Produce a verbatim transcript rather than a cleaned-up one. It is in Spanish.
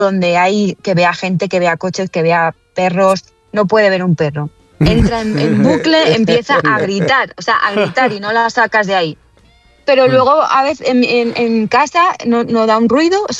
donde hay que vea gente, que vea coches, que vea perros, no puede ver un perro. Entra en, en bucle, empieza a gritar, o sea, a gritar y no la sacas de ahí. Pero luego a veces en, en, en casa no, no da un ruido,